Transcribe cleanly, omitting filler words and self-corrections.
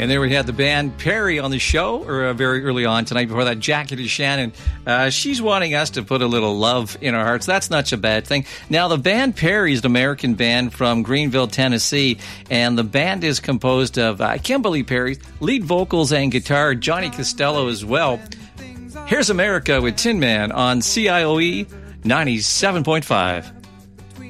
And there we had the band Perry on the show very early on tonight. Before that, Jackie DeShannon. She's wanting us to put a little love in our hearts. That's not such a bad thing. Now, the band Perry is an American band from Greenville, Tennessee. And the band is composed of Kimberly Perry, lead vocals and guitar, Johnny Costello as well. Here's America with Tin Man on CIOE 97.5.